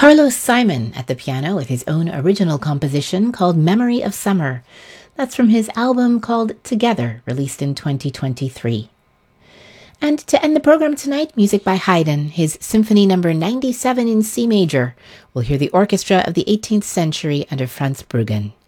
Carlos Simon at the piano with his own original composition called Memory of Summer. That's from his album called Together, released in 2023. And to end the program tonight, music by Haydn, his Symphony No. 97 in C major. We'll hear the orchestra of the 18th century under Franz Bruggen.